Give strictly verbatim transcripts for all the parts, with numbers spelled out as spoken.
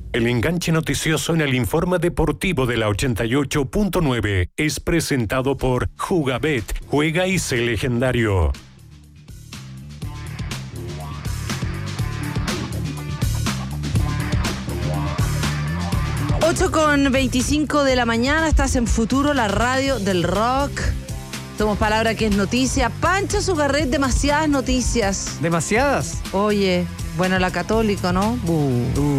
El enganche noticioso en el informe deportivo de la ochenta y ocho punto nueve es presentado por Jugabet, juega y sé legendario. ocho con veinticinco de la mañana, estás en Futuro, la radio del rock. Somos palabra que es noticia. Pancho Sugarret, demasiadas noticias. ¿Demasiadas? Oye, bueno, la Católica, ¿no? Uh. Uh.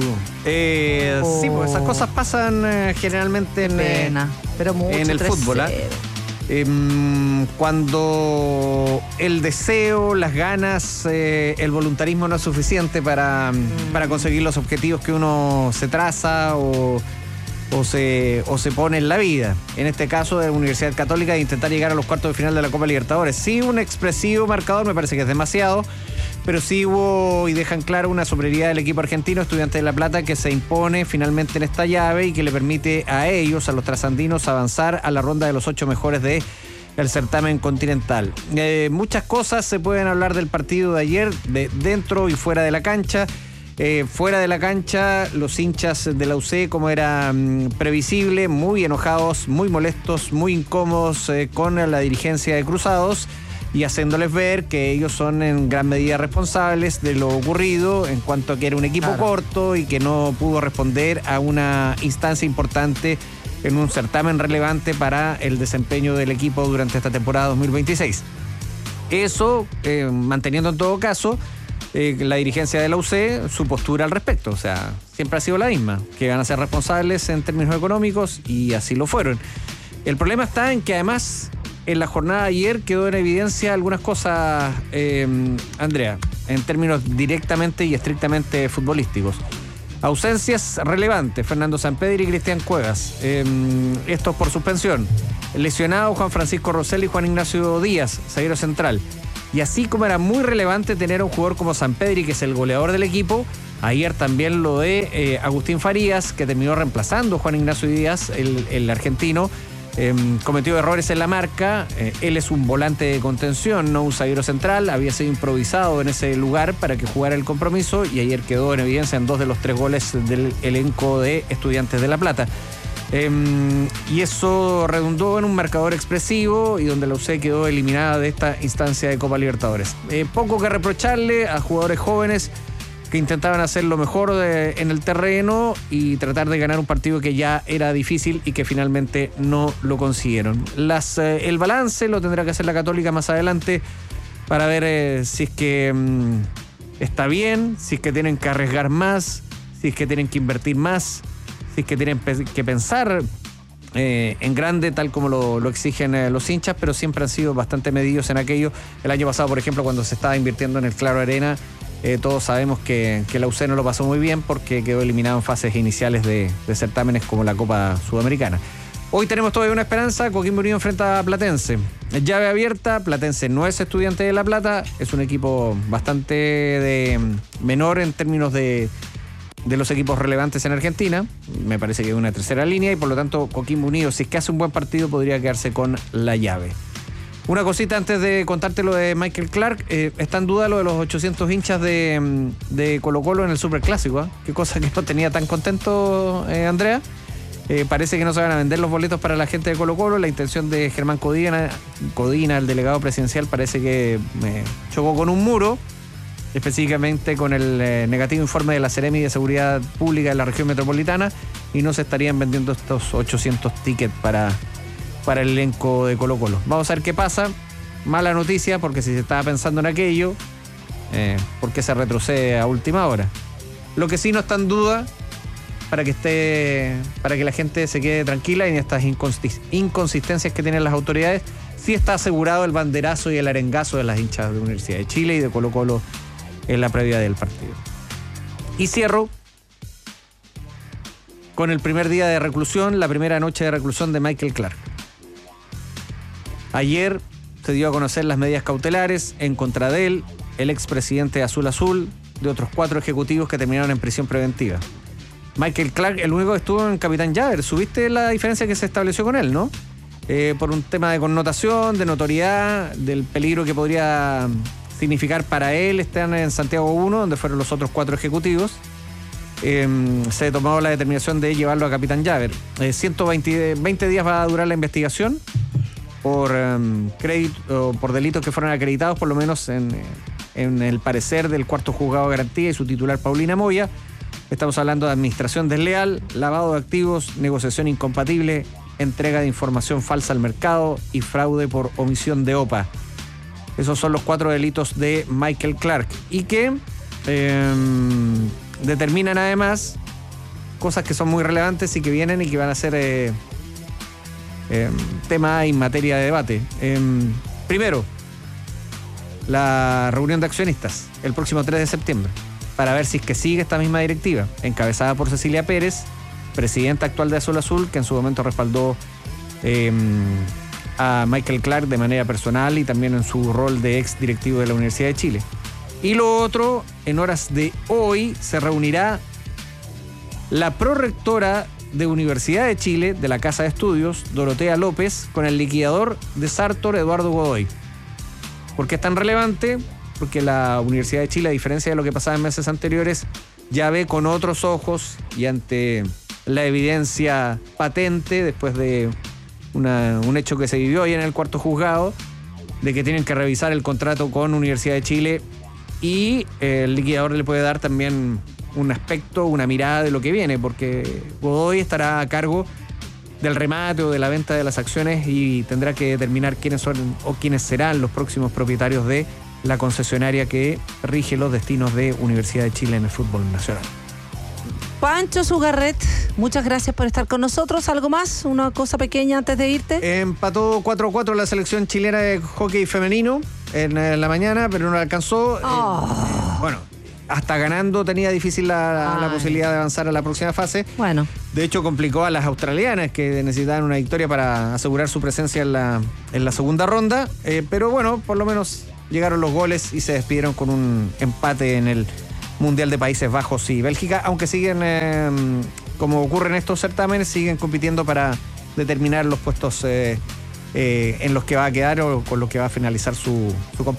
Eh, Oh. Sí, pues esas cosas pasan eh, generalmente en, eh, Pena, pero mucho, en el tres fútbol. ¿eh? cero. Eh, cuando el deseo, las ganas, eh, el voluntarismo no es suficiente para, mm. para conseguir los objetivos que uno se traza o, o, se, o se pone en la vida. En este caso de la Universidad Católica, de intentar llegar a los cuartos de final de la Copa Libertadores. Sí, un expresivo marcador, me parece que es demasiado, pero sí hubo, y dejan claro, una superioridad del equipo argentino, Estudiantes de La Plata, que se impone finalmente en esta llave y que le permite a ellos, a los trasandinos, avanzar a la ronda de los ocho mejores de el certamen continental. Eh, muchas cosas se pueden hablar del partido de ayer, de dentro y fuera de la cancha. Eh, fuera de la cancha, los hinchas de la U C, como era mmm, previsible, muy enojados, muy molestos, muy incómodos eh, con la dirigencia de Cruzados, y haciéndoles ver que ellos son en gran medida responsables de lo ocurrido en cuanto a que era un equipo claro. corto y que no pudo responder a una instancia importante en un certamen relevante para el desempeño del equipo durante esta temporada dos mil veintiséis. Eso, eh, manteniendo en todo caso eh, la dirigencia de la U C su postura al respecto, o sea, siempre ha sido la misma, que van a ser responsables en términos económicos, y así lo fueron. El problema está en que además en la jornada de ayer quedó en evidencia algunas cosas, eh, Andrea, en términos directamente y estrictamente futbolísticos. Ausencias relevantes: Fernando Sampedri y Cristian Cuevas, eh, estos por suspensión. Lesionado Juan Francisco Rosell y Juan Ignacio Díaz, zaguero central. Y así como era muy relevante tener a un jugador como Sampedri, que es el goleador del equipo, ayer también lo de eh, Agustín Farías, que terminó reemplazando a Juan Ignacio Díaz, el, el argentino. Eh, cometió errores en la marca. eh, él es un volante de contención, no un zaguero central, había sido improvisado en ese lugar para que jugara el compromiso, y ayer quedó en evidencia en dos de los tres goles del elenco de Estudiantes de La Plata. Eh, y eso redundó en un marcador expresivo y donde la U C quedó eliminada de esta instancia de Copa Libertadores. Eh, poco que reprocharle a jugadores jóvenes que intentaban hacer lo mejor de, en el terreno y tratar de ganar un partido que ya era difícil y que finalmente no lo consiguieron. Las, eh, el balance lo tendrá que hacer la Católica más adelante para ver eh, si es que mmm, está bien, si es que tienen que arriesgar más, si es que tienen que invertir más, si es que tienen pe- que pensar eh, en grande, tal como lo, lo exigen eh, los hinchas, pero siempre han sido bastante medidos en aquello. El año pasado, por ejemplo, cuando se estaba invirtiendo en el Claro Arena, Eh, todos sabemos que, que la U C no lo pasó muy bien porque quedó eliminado en fases iniciales de, de certámenes como la Copa Sudamericana. Hoy tenemos todavía una esperanza. Coquimbo Unido enfrenta a Platense. Llave abierta. Platense no es Estudiante de La Plata, es un equipo bastante de, menor en términos de, de los equipos relevantes en Argentina. Me parece que es una tercera línea, y por lo tanto Coquimbo Unido, si es que hace un buen partido, podría quedarse con la llave. Una cosita antes de contarte lo de Michael Clark. Eh, está en duda lo de los ochocientos hinchas de, de Colo Colo en el Superclásico. ¿eh? Qué cosa que no tenía tan contento, eh, Andrea. Eh, parece que no se van a vender los boletos para la gente de Colo Colo. La intención de Germán Codina, Codina, el delegado presidencial, parece que eh, chocó con un muro, específicamente con el eh, negativo informe de la Seremi de Seguridad Pública de la región metropolitana, y no se estarían vendiendo estos ochocientos tickets para... para el elenco de Colo Colo. Vamos a ver qué pasa. Mala noticia, porque si se estaba pensando en aquello, eh, ¿por qué se retrocede a última hora? Lo que sí no está en duda, para que esté, para que la gente se quede tranquila y en estas inconsistencias que tienen las autoridades, sí está asegurado el banderazo y el arengazo de las hinchas de la Universidad de Chile y de Colo Colo en la previa del partido. Y cierro con el primer día de reclusión, la primera noche de reclusión de Michael Clark. Ayer se dio a conocer las medidas cautelares en contra de él, el expresidente de Azul Azul, de otros cuatro ejecutivos que terminaron en prisión preventiva. Michael Clark, el único que estuvo en Capitán Llaver. ¿Subiste la diferencia que se estableció con él, no? Eh, por un tema de connotación, de notoriedad, del peligro que podría significar para él estar en Santiago uno, donde fueron los otros cuatro ejecutivos. eh, se tomó la determinación de llevarlo a Capitán Llaver. Eh, ciento veinte, veinte días va a durar la investigación por, um, crédito, por delitos que fueron acreditados, por lo menos en, en el parecer del cuarto juzgado de garantía y su titular Paulina Moya. Estamos hablando de administración desleal, lavado de activos, negociación incompatible, entrega de información falsa al mercado y fraude por omisión de O P A. Esos son los cuatro delitos de Michael Clark y que eh, determinan además cosas que son muy relevantes y que vienen y que van a ser eh, eh, tema en materia de debate. Eh, primero, la reunión de accionistas el próximo tres de septiembre para ver si es que sigue esta misma directiva, encabezada por Cecilia Pérez, presidenta actual de Azul Azul, que en su momento respaldó eh, a Michael Clark de manera personal y también en su rol de ex directivo de la Universidad de Chile. Y lo otro, en horas de hoy se reunirá la prorectora de Universidad de Chile, de la Casa de Estudios, Dorotea López, con el liquidador de Sartor, Eduardo Godoy. ¿Por qué es tan relevante? Porque la Universidad de Chile, a diferencia de lo que pasaba en meses anteriores, ya ve con otros ojos y ante la evidencia patente, después de una, un hecho que se vivió hoy en el cuarto juzgado, de que tienen que revisar el contrato con Universidad de Chile y eh, el liquidador le puede dar también un aspecto, una mirada de lo que viene, porque Godoy estará a cargo del remate o de la venta de las acciones y tendrá que determinar quiénes son o quiénes serán los próximos propietarios de la concesionaria que rige los destinos de Universidad de Chile en el fútbol nacional. Pancho Sugarret, muchas gracias por estar con nosotros. ¿Algo más? ¿Una cosa pequeña antes de irte? Empató cuatro a cuatro la selección chilena de hockey femenino en, en la mañana, pero no alcanzó. Oh. Eh, bueno, hasta ganando tenía difícil la, la posibilidad de avanzar a la próxima fase. Bueno. De hecho, complicó a las australianas que necesitaban una victoria para asegurar su presencia en la, en la segunda ronda. Eh, pero bueno, por lo menos llegaron los goles y se despidieron con un empate en el Mundial de Países Bajos y Bélgica, aunque siguen, eh, como ocurre en estos certámenes, siguen compitiendo para determinar los puestos eh, eh, en los que va a quedar o con los que va a finalizar su, su competición.